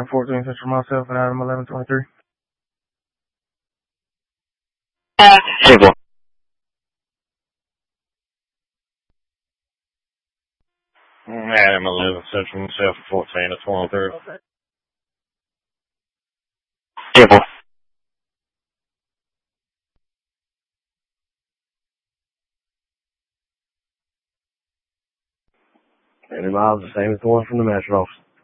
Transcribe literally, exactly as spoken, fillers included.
ten fourteen Central, myself and Adam eleven twenty-three. Simple. Adam eleven Central, myself fourteen to twenty-three. Simple. Any miles the same as the one from the master office.